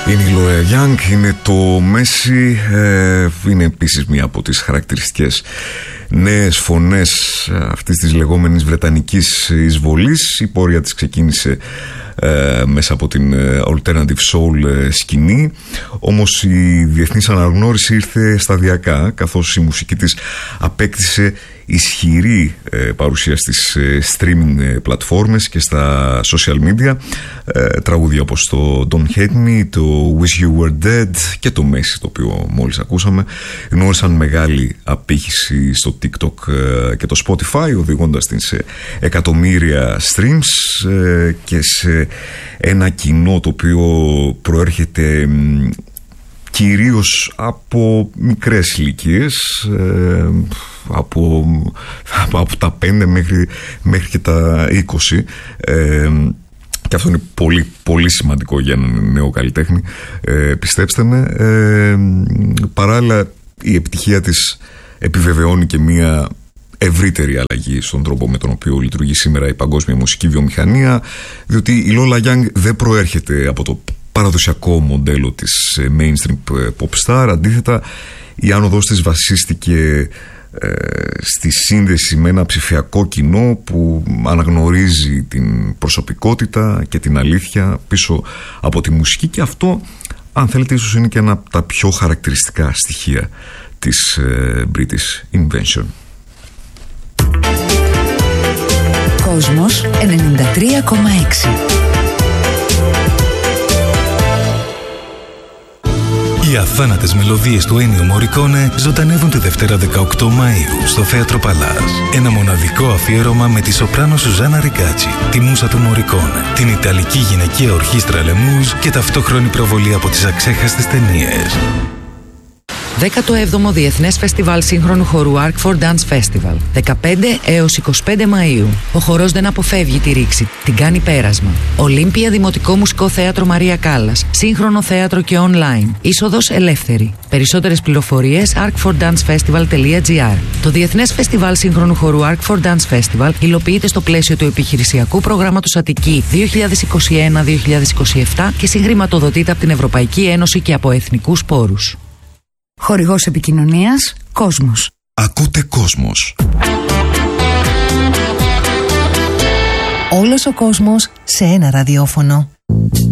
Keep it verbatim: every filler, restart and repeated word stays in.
Είναι η Lola Young, είναι το Messi, ε, είναι επίσης μία από τις χαρακτηριστικές νέες φωνές αυτής της λεγόμενης βρετανικής εισβολής. Η πορεία της ξεκίνησε ε, μέσα από την alternative soul σκηνή, όμως η διεθνής αναγνώριση ήρθε σταδιακά, καθώς η μουσική της απέκτησε ισχυρή ε, παρουσία στις ε, streaming ε, πλατφόρμες και στα social media. ε, τραγούδια όπως το Don't Hate Me, το Wish You Were Dead και το Messi, το οποίο μόλις ακούσαμε, γνώρισαν μεγάλη απήχηση στο TikTok ε, και το Spotify, οδηγώντας την σε εκατομμύρια streams ε, και σε ένα κοινό το οποίο προέρχεται μ, κυρίως από μικρές ηλικίες, ε, από, από, από τα πέντε μέχρι, μέχρι και τα είκοσι, ε, και αυτό είναι πολύ, πολύ σημαντικό για έναν νέο καλλιτέχνη, ε, πιστέψτε με. ε, παράλληλα η επιτυχία της επιβεβαιώνει και μία ευρύτερη αλλαγή στον τρόπο με τον οποίο λειτουργεί σήμερα η παγκόσμια μουσική βιομηχανία, διότι η Lola Young δεν προέρχεται από το παραδοσιακό μοντέλο της mainstream pop star. Αντίθετα, η άνοδος της βασίστηκε ε, στη σύνδεση με ένα ψηφιακό κοινό που αναγνωρίζει την προσωπικότητα και την αλήθεια πίσω από τη μουσική, και αυτό, αν θέλετε, ίσως είναι και ένα από τα πιο χαρακτηριστικά στοιχεία της ε, British Invention. Κόσμος ενενήντα τρία κόμμα έξι. Οι αθάνατες μελωδίες του Ennio Morricone ζωντανεύουν τη Δευτέρα δεκαοκτώ Μαΐου στο Θέατρο Παλάς. Ένα μοναδικό αφιέρωμα με τη σοπράνο Σουζάνα Ριγκάτσι, τη μούσα του Morricone, την Ιταλική γυναικεία ορχήστρα Λεμούζ και ταυτόχρονη προβολή από τις αξέχαστες ταινίες. δέκατο έβδομο Διεθνές Φεστιβάλ Σύγχρονου Χορού Arc for Dance Festival, δεκαπέντε έως είκοσι πέντε Μαΐου. Ο χορός δεν αποφεύγει τη ρήξη, την κάνει πέρασμα. Ολύμπια Δημοτικό Μουσικό Θέατρο Μαρία Κάλλας, σύγχρονο θέατρο και online. Είσοδος ελεύθερη. Περισσότερες πληροφορίες arc for dance festival τελεία gr. Το Διεθνές Φεστιβάλ Σύγχρονου Χορού Arc for Dance Festival υλοποιείται στο πλαίσιο του επιχειρησιακού προγράμματος Αττική δύο χιλιάδες είκοσι ένα δύο χιλιάδες είκοσι επτά και συγχρηματοδοτείται από την Ευρωπαϊκή Ένωση και από εθνικούς πόρους. Χορηγός επικοινωνίας Κόσμος. Ακούτε Κόσμος. Όλος ο κόσμος σε ένα ραδιόφωνο.